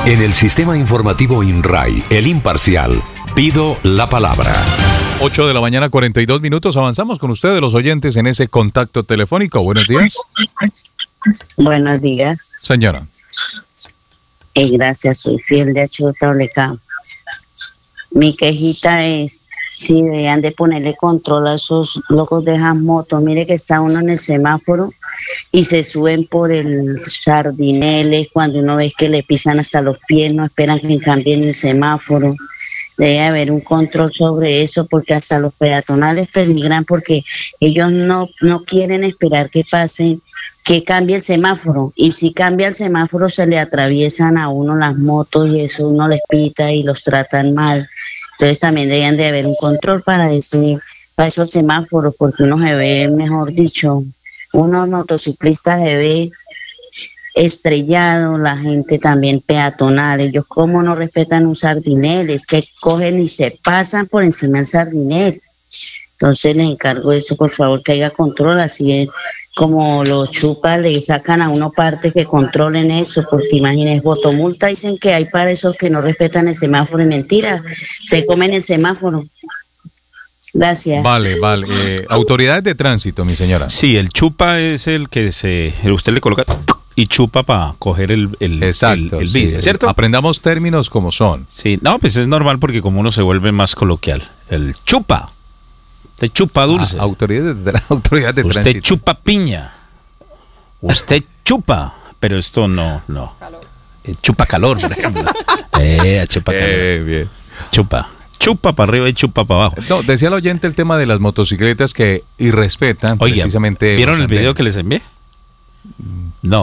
En el sistema informativo INRAI, el imparcial, pido la palabra. 8 de la mañana, 42 minutos. Avanzamos con ustedes, los oyentes, en ese contacto telefónico. Buenos días. Buenos días. Señora. Gracias, soy fiel de HJWK. Mi quejita es si deberían de ponerle control a esos locos de esas motos. Mire que está uno en el semáforo y se suben por el sardineles, cuando uno ve que le pisan hasta los pies, no esperan que cambien el semáforo. Debe haber un control sobre eso, porque hasta los peatonales peligran, porque ellos no quieren esperar que pasen, que cambie el semáforo, y si cambia el semáforo se le atraviesan a uno las motos y eso uno les pita y los tratan mal. Entonces también deberían de haber un control para esos semáforos, porque uno se ve, mejor dicho, unos motociclistas se ve estrellado, la gente también peatonal. Ellos como no respetan un sardinel, es que cogen y se pasan por encima del sardinel. Entonces les encargo eso, por favor, que haya control, así es como los chupas le sacan a uno parte que controlen eso, porque imagínense, botomulta dicen que hay para esos que no respetan el semáforo, y mentira, se comen el semáforo. Gracias. Vale. Autoridades de tránsito, mi señora. Sí, el chupa es el que usted le coloca y chupa para coger el Exacto, vidrio, sí, ¿cierto? Aprendamos términos como son. Sí, no, pues es normal porque como uno se vuelve más coloquial. El chupa. Usted chupa dulce. Autoridades de tránsito. Usted chupa piña. Usted chupa. Pero esto no. Chupa calor, por ejemplo. Chupa calor. Bien. Chupa para arriba y chupa para abajo. No, decía el oyente el tema de las motocicletas que irrespetan. Oiga, precisamente. ¿vieron el video que les envié? No.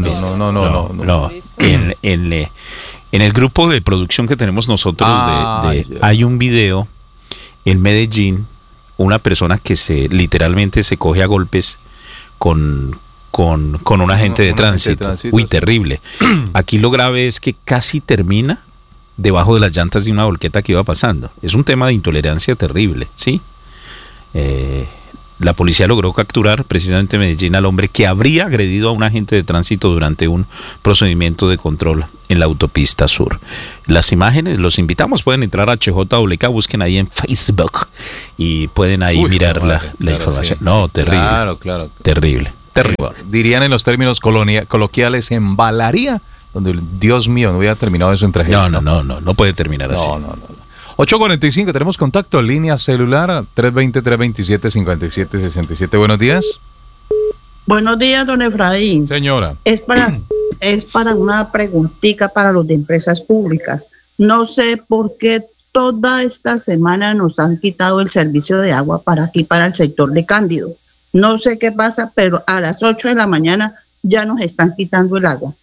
En el grupo de producción que tenemos nosotros hay un video en Medellín, una persona que literalmente se coge a golpes con un agente de tránsito. Uy, terrible. Aquí lo grave es que casi termina debajo de las llantas de una volqueta que iba pasando. Es un tema de intolerancia terrible, ¿sí? La policía logró capturar precisamente en Medellín al hombre que habría agredido a un agente de tránsito durante un procedimiento de control en la autopista sur. Las imágenes, los invitamos, pueden entrar a HJWK, busquen ahí en Facebook y pueden ahí mirar la información. Sí. No, terrible. Claro. Terrible. Dirían en los términos coloquiales, embalaría, donde, Dios mío, no hubiera terminado eso en tragedia. No puede terminar así. No. 8:45, tenemos contacto en línea celular 320-327-5767. Buenos días. Buenos días, don Efraín. Señora. Es para una preguntita para los de empresas públicas. No sé por qué toda esta semana nos han quitado el servicio de agua para aquí, para el sector de Cándido. No sé qué pasa, pero a las 8 de la mañana ya nos están quitando el agua.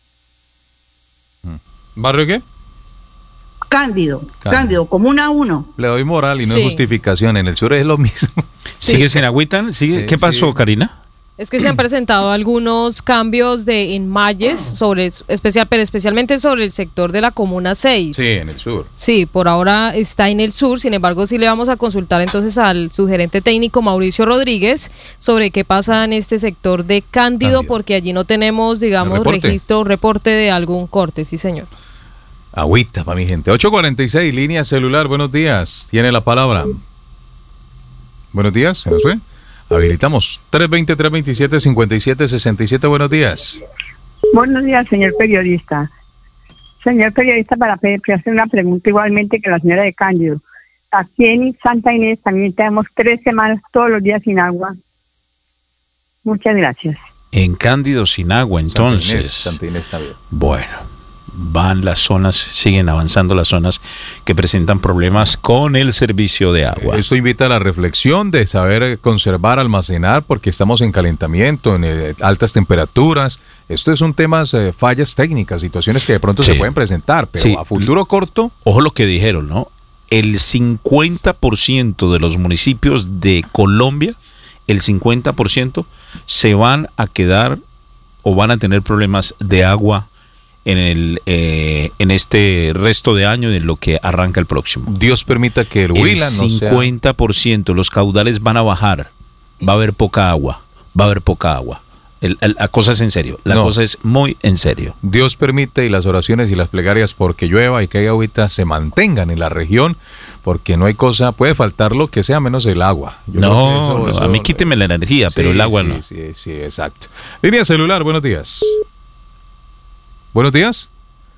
¿Barrio qué? Cándido, Comuna 1. Le doy moral y no es justificación. En el sur es lo mismo. ¿Sigue sin agüita? ¿Qué pasó, Karina? Es que se han presentado algunos cambios en Malles, especialmente sobre el sector de la Comuna 6. Sí, en el sur. Sí, por ahora está en el sur, sin embargo sí le vamos a consultar entonces al subgerente técnico Mauricio Rodríguez sobre qué pasa en este sector de Cándido, porque allí no tenemos, digamos, reporte de algún corte, sí señor. Agüita para mi gente. 8:46, línea celular, buenos días. Tiene la palabra. Buenos días, ¿se nos fue? Habilitamos. 320-327-5767, buenos días. Buenos días, señor periodista. Señor periodista, para hacer una pregunta igualmente que la señora de Cándido. Aquí en Santa Inés también tenemos 3 semanas todos los días sin agua. Muchas gracias. En Cándido sin agua, entonces. Santa Inés está bien. Bueno. Siguen avanzando las zonas que presentan problemas con el servicio de agua. Esto invita a la reflexión de saber conservar, almacenar, porque estamos en calentamiento, en altas temperaturas. Esto es un tema, fallas técnicas, situaciones que de pronto se pueden presentar, pero a futuro corto. Ojo lo que dijeron, ¿no? El 50% de los municipios de Colombia, el 50% se van a quedar o van a tener problemas de agua en este resto de año y en lo que arranca el próximo. Dios permita que el Huila no sea... 50%, los caudales van a bajar, va a haber poca agua. La cosa es en serio, la cosa es muy en serio. Dios permite y las oraciones y las plegarias porque llueva y que haya agüita se mantengan en la región, porque no hay cosa, puede faltar lo que sea menos el agua. Eso, a mí quíteme la energía, pero el agua no. Sí, exacto. Línea celular, buenos días. Buenos días.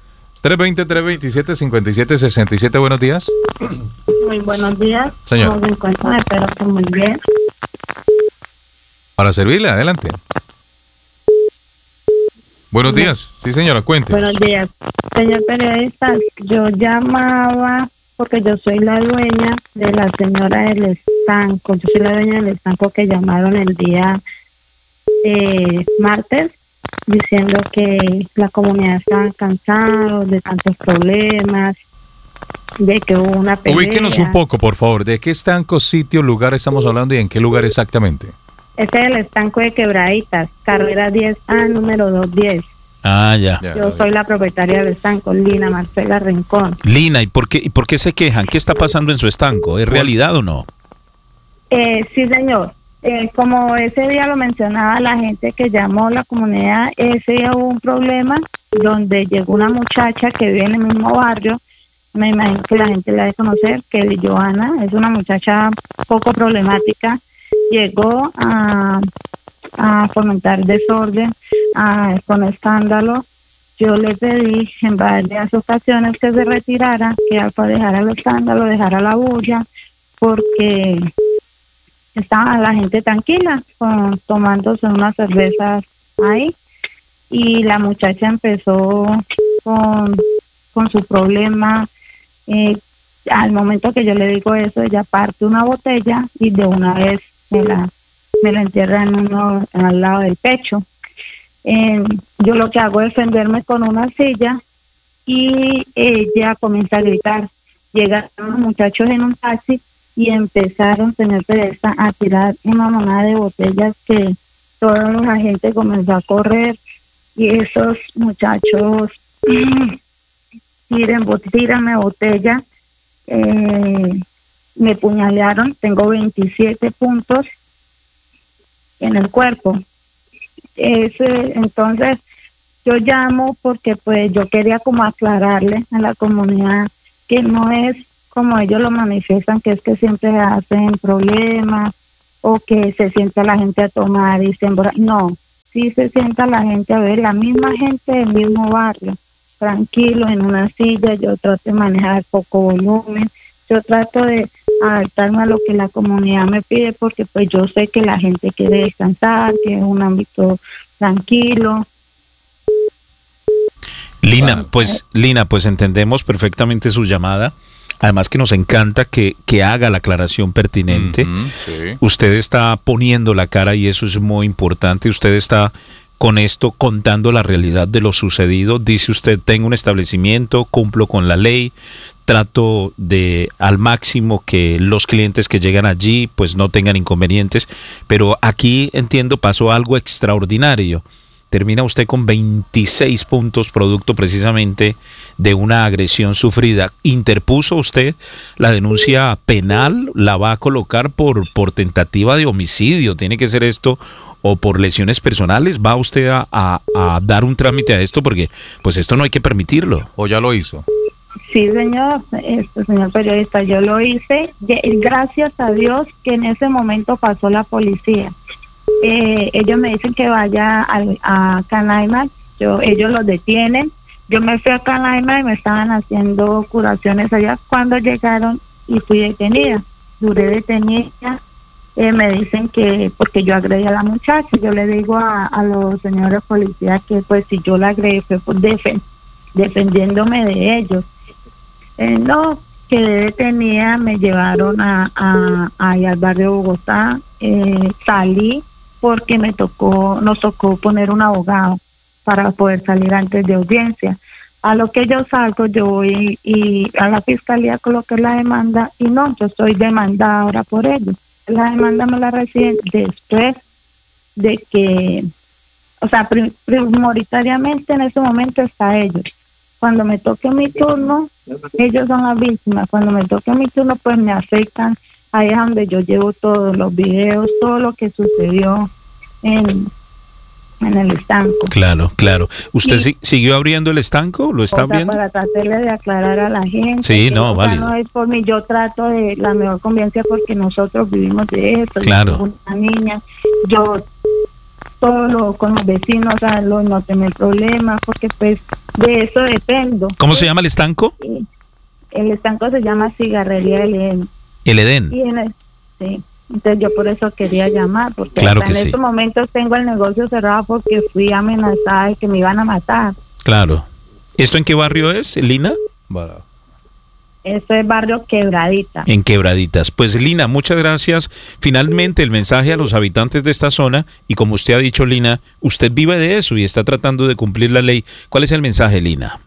320-327-5767, buenos días. Muy buenos días. Señor. ¿Cómo se encuentran? Espero que muy bien. Para servirle, adelante. Buenos días. Sí, señora, cuente. Buenos días. Señor periodista, yo llamaba porque yo soy la dueña de la señora del estanco. Yo soy la dueña del estanco que llamaron el día martes diciendo que la comunidad estaba cansada de tantos problemas, de que hubo una pelea. Ubíquenos un poco, por favor. ¿De qué estanco, sitio, lugar estamos hablando y en qué lugar exactamente? Este es el estanco de Quebraditas, carrera 10A, número 210. Ah, ya. Yo soy la propietaria del estanco, Lina Marcela Rincón. Lina, ¿y por qué se quejan? ¿Qué está pasando en su estanco? ¿Es realidad o no? Sí, señor. Como ese día lo mencionaba la gente que llamó la comunidad, ese día hubo un problema donde llegó una muchacha que vive en el mismo barrio. Me imagino que la gente la debe conocer, que es Joana, es una muchacha poco problemática. Llegó a fomentar desorden, con escándalo. Yo le pedí en varias ocasiones que se retirara, que dejara el escándalo, dejara la bulla, porque estaba la gente tranquila, tomándose unas cervezas ahí, y la muchacha empezó con su problema. Al momento que yo le digo eso, ella parte una botella y de una vez me la entierra al lado del pecho. Yo lo que hago es defenderme con una silla y ella comienza a gritar. Llegaron los muchachos en un taxi y empezaron, señor periodista, a tirar una monada de botellas que todos los agentes comenzó a correr, y esos muchachos tírenme botella. Me puñalearon, tengo 27 puntos en el cuerpo. Entonces yo llamo porque pues yo quería como aclararle a la comunidad que no es como ellos lo manifiestan, que es que siempre hacen problemas o que se sienta la gente a tomar y se emborracha. No, sí se sienta la gente a ver, la misma gente del mismo barrio, tranquilo en una silla. Yo trato de manejar poco volumen, yo trato de adaptarme a lo que la comunidad me pide, porque pues yo sé que la gente quiere descansar, que es un ámbito tranquilo. Lina, pues entendemos perfectamente su llamada. Además que nos encanta que haga la aclaración pertinente. Sí. Usted está poniendo la cara y eso es muy importante. Usted está con esto contando la realidad de lo sucedido. Dice usted, tengo un establecimiento, cumplo con la ley, trato de al máximo que los clientes que llegan allí pues no tengan inconvenientes. Pero aquí entiendo pasó algo extraordinario. Termina usted con 26 puntos producto precisamente de una agresión sufrida. ¿Interpuso usted la denuncia penal? ¿La va a colocar por tentativa de homicidio? ¿Tiene que ser esto? ¿O por lesiones personales? ¿Va usted a dar un trámite a esto? Porque pues esto no hay que permitirlo. ¿O ya lo hizo? Sí, señor periodista, yo lo hice. Gracias a Dios que en ese momento pasó la policía. Ellos me dicen que vaya a Canaima, ellos los detienen. Yo me fui a Canaima y me estaban haciendo curaciones allá. Cuando llegaron y fui detenida, duré detenida. Me dicen que porque yo agredí a la muchacha. Yo le digo a los señores policías que pues si yo la agredí fue por defendiéndome de ellos. No, quedé detenida, me llevaron ahí al barrio Bogotá. Salí porque nos tocó poner un abogado para poder salir antes de audiencia. A lo que yo salgo, yo voy y a la fiscalía coloqué la demanda y no, yo soy demandada ahora por ellos. La demanda me la reciben después de que, o sea, prioritariamente en ese momento está ellos. Cuando me toque mi turno, ellos son las víctimas. Cuando me toque mi turno, pues me afectan. Ahí es donde yo llevo todos los videos, todo lo que sucedió en en el estanco. Claro. ¿Usted siguió abriendo el estanco? ¿Lo están viendo? Para tratarle de aclarar a la gente. Sí, no, válido. No es por mí, yo trato de la mejor conveniencia porque nosotros vivimos de esto. Claro. Yo tengo una niña, yo todo con los vecinos, o sea, no tener problemas, porque pues de eso dependo. ¿Cómo se llama el estanco? El estanco se llama Cigarrería El Edén. El Edén. Sí. Entonces yo por eso quería llamar, porque claro en estos momentos tengo el negocio cerrado porque fui amenazada de que me iban a matar. Claro. ¿Esto en qué barrio es, Lina? Esto es barrio Quebradita. En Quebraditas. Pues Lina, muchas gracias. Finalmente el mensaje a los habitantes de esta zona, y como usted ha dicho, Lina, usted vive de eso y está tratando de cumplir la ley. ¿Cuál es el mensaje, Lina?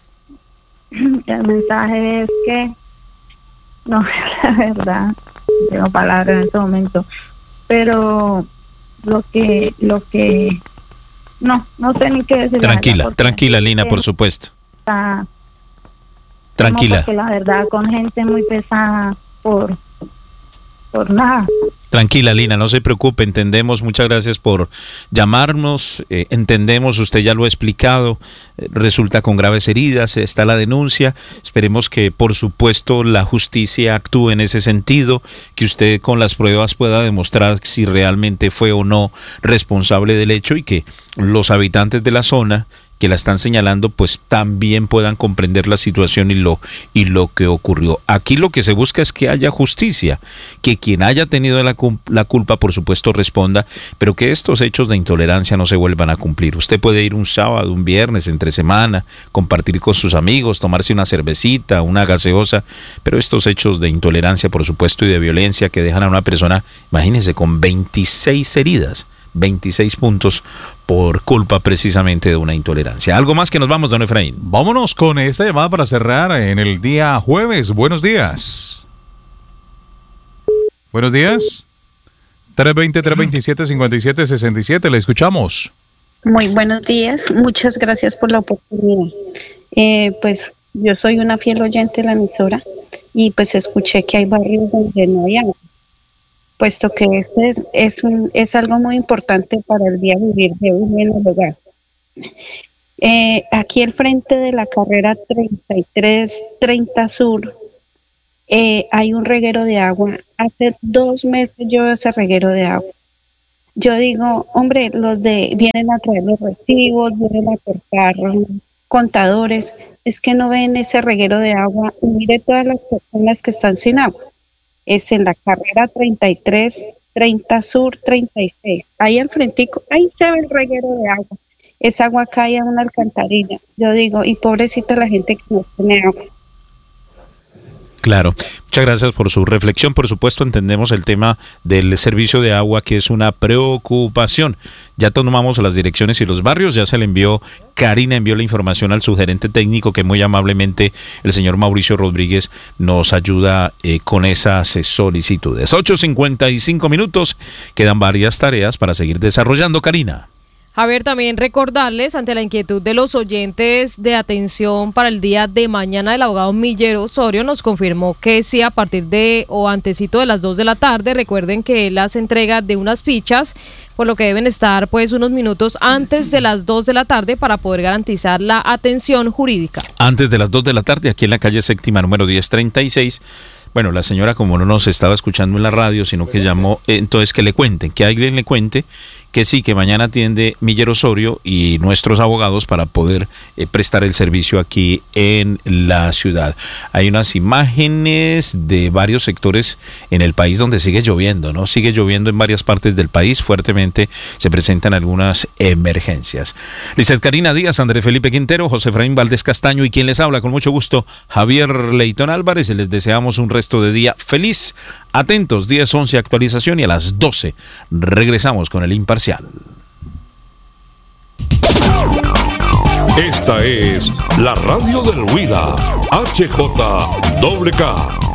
El mensaje es que, no, la verdad, no tengo palabras en este momento, pero lo que, no sé ni qué decir. Tranquila, Lina, por supuesto. Tranquila. Porque la verdad, con gente muy pesada por nada. Tranquila, Lina, no se preocupe, entendemos, muchas gracias por llamarnos, entendemos, usted ya lo ha explicado, resulta con graves heridas, está la denuncia, esperemos que por supuesto la justicia actúe en ese sentido, que usted con las pruebas pueda demostrar si realmente fue o no responsable del hecho y que los habitantes de la zona que la están señalando pues también puedan comprender la situación y lo que ocurrió. Aquí lo que se busca es que haya justicia, que quien haya tenido la culpa por supuesto responda, pero que estos hechos de intolerancia no se vuelvan a cumplir. Usted puede ir un sábado, un viernes, entre semana, compartir con sus amigos, tomarse una cervecita, una gaseosa, pero estos hechos de intolerancia por supuesto y de violencia que dejan a una persona, imagínense, con 26 heridas, 26 puntos por culpa precisamente de una intolerancia. ¿Algo más que nos vamos, don Efraín? Vámonos con esta llamada para cerrar en el día jueves. Buenos días. Buenos días. 320-327-5767. Le escuchamos. Muy buenos días. Muchas gracias por la oportunidad. Pues yo soy una fiel oyente de la emisora y pues escuché que hay barrios donde no hay agua, puesto que este es algo muy importante para el día vivir de uno en el hogar. Aquí al frente de la carrera 3330 Sur hay un reguero de agua. Hace 2 meses yo veo ese reguero de agua. Yo digo, hombre, vienen a traer los recibos, vienen a cortar contadores, es que no ven ese reguero de agua. Y mire todas las personas que están sin agua. Es en la carrera 3330 Sur 36. Ahí al frentico, ahí se ve el reguero de agua. Esa agua cae a una alcantarilla. Yo digo, y pobrecita la gente que no tiene agua. Claro, muchas gracias por su reflexión. Por supuesto, entendemos el tema del servicio de agua, que es una preocupación. Ya tomamos las direcciones y los barrios, ya se le envió, Karina envió la información al subgerente técnico, que muy amablemente el señor Mauricio Rodríguez nos ayuda con esas solicitudes. 8:55 minutos, quedan varias tareas para seguir desarrollando, Karina. Javier, también recordarles, ante la inquietud de los oyentes de atención para el día de mañana, el abogado Millero Osorio nos confirmó que sí, a partir de o antesito de las 2 de la tarde, recuerden que él hace entrega de unas fichas, por lo que deben estar pues unos minutos antes de las 2 de la tarde para poder garantizar la atención jurídica. Antes de las 2 de la tarde, aquí en la calle Séptima, número 1036. Bueno, la señora, como no nos estaba escuchando en la radio, sino que llamó, entonces que le cuenten, que alguien le cuente que sí, que mañana atiende Millero Osorio y nuestros abogados para poder prestar el servicio aquí en la ciudad. Hay unas imágenes de varios sectores en el país donde sigue lloviendo, ¿no? Sigue lloviendo en varias partes del país, fuertemente se presentan algunas emergencias. Lizeth Karina Díaz, Andrés Felipe Quintero, José Efraín Valdés Castaño y quien les habla con mucho gusto, Javier Leitón Álvarez. Les deseamos un resto de día feliz. Atentos, 10:11 actualización y a las 12 regresamos con el Imparcial. Esta es la radio del Huila, HJWK.